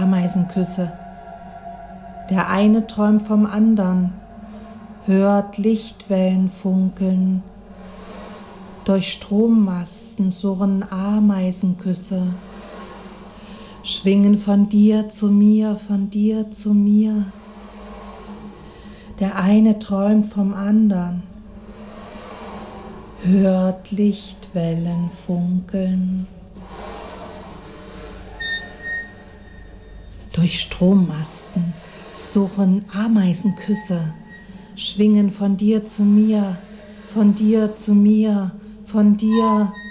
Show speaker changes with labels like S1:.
S1: Ameisenküsse. Der eine träumt vom andern, hört Lichtwellen funkeln. Durch Strommasten surren Ameisenküsse, schwingen von dir zu mir, von dir zu mir. Der eine träumt vom andern, hört Lichtwellen funkeln. Durch Strommasten surren Ameisenküsse, schwingen von dir zu mir, von dir zu mir, von dir